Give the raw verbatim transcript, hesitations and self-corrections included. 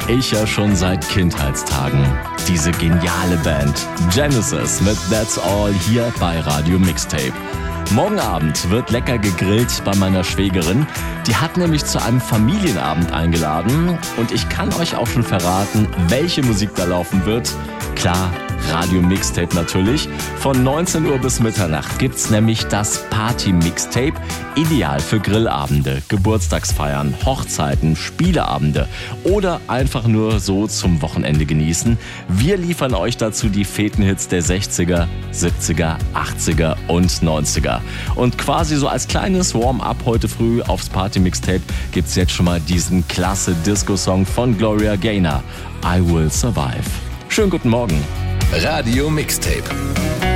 Ich ja schon seit Kindheitstagen. Diese geniale Band Genesis mit That's All hier bei Radio Mixtape. Morgen Abend wird lecker gegrillt bei meiner Schwägerin. Die hat nämlich zu einem Familienabend eingeladen und ich kann euch auch schon verraten, welche Musik da laufen wird. Klar, Radio Mixtape natürlich. Von neunzehn Uhr bis Mitternacht gibt's nämlich das Party Mixtape. Ideal für Grillabende, Geburtstagsfeiern, Hochzeiten, Spieleabende oder einfach nur so zum Wochenende genießen. Wir liefern euch dazu die Fetenhits der sechziger, siebziger, achtziger und neunziger. Und quasi so als kleines Warm-up heute früh aufs Party Mixtape gibt's jetzt schon mal diesen klasse Disco-Song von Gloria Gaynor, I Will Survive. Schönen guten Morgen. Radio Mixtape.